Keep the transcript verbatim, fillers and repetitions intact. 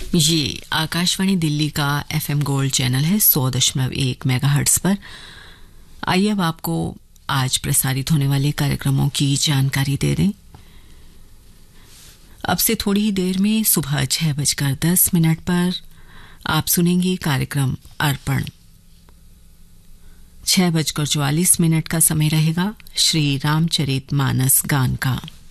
ये आकाशवाणी दिल्ली का FM gold channel है सौ दशमलव एक मेगाहर्ट्ज पर। आइए अब आपको आज प्रसारित होने वाले कार्यक्रमों की जानकारी दे दें। अब से थोड़ी ही देर में सुबह छह बजकर दस मिनट पर आप सुनेंगे कार्यक्रम अर्पण। छह बजकर चौवालीस मिनट का समय रहेगा श्री रामचरित मानस गान का।